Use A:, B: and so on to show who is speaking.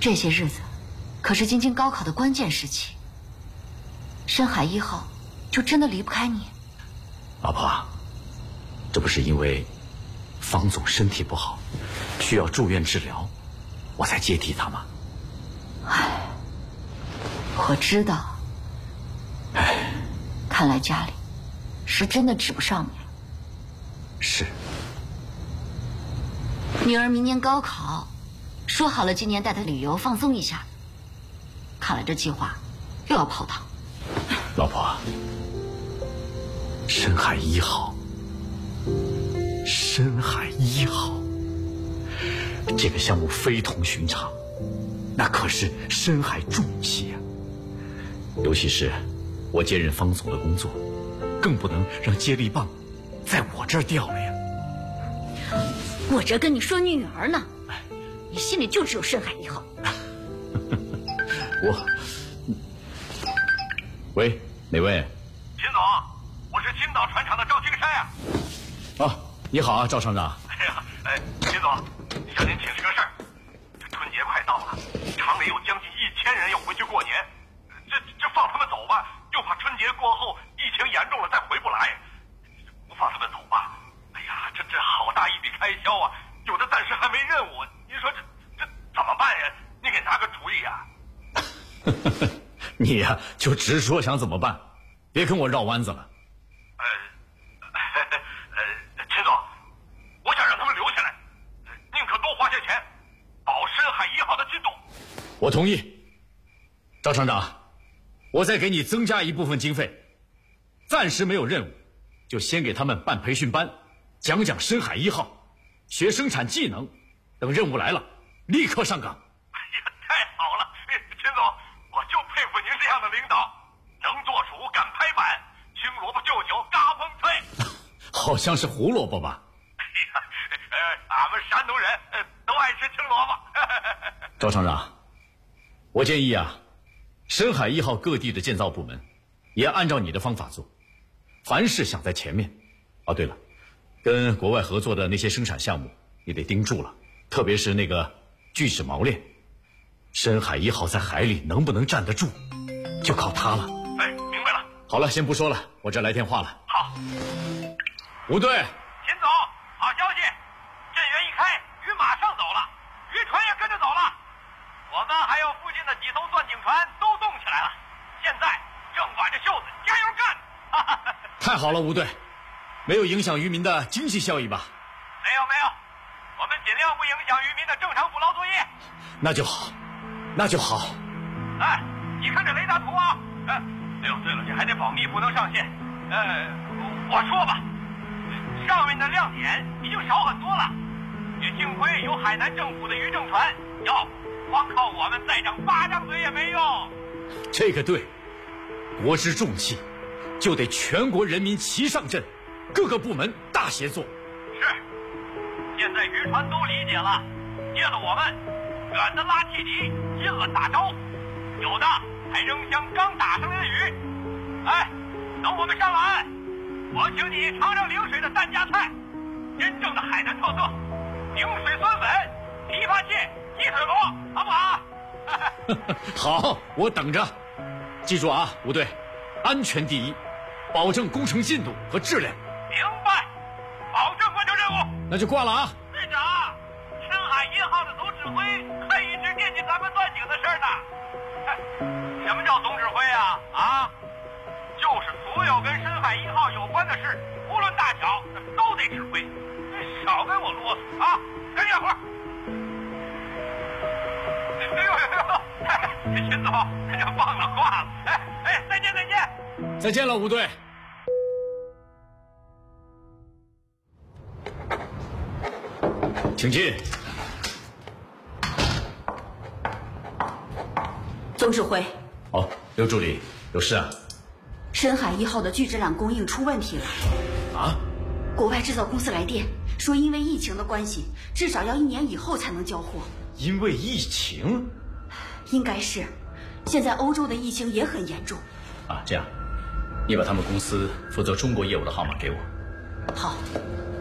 A: 这些日子可是京津高考的关键时期，深海1号就真的离不开你？
B: 老婆，这不是因为方总身体不好，需要住院治疗，我才接替他吗？
A: 唉，我知道。
B: 唉，
A: 看来家里是真的指不上你了。
B: 是。
A: 女儿明年高考，说好了今年带她旅游放松一下，看来这计划又要泡汤。
B: 老婆，深海1号，深海1号，这个项目非同寻常，那可是深海重器呀。尤其是我接任方总的工作，更不能让接力棒在我这儿掉了呀。
A: 我这跟你说女儿呢，你心里就只有深海1号。
B: 喂，哪位？
C: 秦总，我是青岛船厂的赵青山呀。
B: 啊，你好啊，赵厂长。
C: 哎呀，秦总，向您请示个事儿。这春节快到了，厂里有将近1000人要回去过年，这放他们走吧，又怕春节过后疫情严重了再回不来。不放他们走吧，哎呀，这好大一笔开销啊，有的暂时还没任务，您说这怎么办呀？你给拿个主意呀。
B: 你呀，就直说想怎么办，别跟我绕弯子了。
C: 秦总，我想让他们留下来，宁可多花些钱，保深海1号的进度。
B: 我同意。赵厂长，我再给你增加一部分经费，暂时没有任务，就先给他们办培训班，讲讲深海1号，学生产技能，等任务来了，立刻上岗。
C: 哎呀，太好了，秦总，我就佩服您这样的领导，能做主敢拍板，青萝卜就酒嘎嘣脆。
B: 好像是胡萝卜吧？
C: 哎呀，俺们山东人都爱吃青萝卜。
B: 赵厂长，我建议啊，深海1号各地的建造部门也按照你的方法做，凡事想在前面。哦，对了，跟国外合作的那些生产项目你得盯住了，特别是那个聚酯锚链，深海1号在海里能不能站得住，就靠它了。
C: 哎，明白了。
B: 好了，先不说了，我这来电话了。
C: 好。
B: 吴队，
C: 秦总，好消息，震源一开，鱼马上走了，渔船也跟着走了，我们还有附近的几艘钻井船都动起来了，现在正挽着袖子加油干。
B: 太好了，吴队，没有影响渔民的经济效益吧？
C: 没有，我们尽量不影响渔民的正常捕捞作业。
B: 那就好，那就好。
C: 哎，你看这雷达图啊。对了，这还得保密，不能上线。我说吧，上面的亮点已经少很多了，也幸亏有海南政府的渔政船，光靠我们再长8张嘴也没用。
B: 这个对，国之重器，就得全国人民齐上阵，各个部门大协作。
C: 是，现在渔船都理解了，借了我们，远的拉汽笛，近了打招呼，有的还扔香刚打上来的鱼。哎，等我们上了岸，我请你尝尝陵水的3家菜，真正的海南特色，陵水酸粉、琵琶蟹、鸡腿螺，好不好？
B: 好，我等着。记住啊，吴队，安全第一，保证工程进度和质量。
C: 明白，保证完成任务。
B: 那就挂了啊。
C: 队长，深海1号的总指挥还一直惦记咱们钻井的事儿呢。什么叫总指挥啊？就是所有跟深海1号有关的事，无论大小都得指挥，少跟我啰嗦啊！赶紧干活。秦总，忘了挂了。哎，再见。
B: 再见了，吴队。请进。
A: 总指挥。
B: 哦，刘助理，有事啊？
A: 深海1号的聚酯缆供应出问题了。
B: 啊？
A: 国外制造公司来电说，因为疫情的关系，至少要1年以后才能交货。
B: 因为疫情？
A: 应该是。现在欧洲的疫情也很严重。
B: 啊，这样，你把他们公司负责中国业务的号码给我。
A: 好。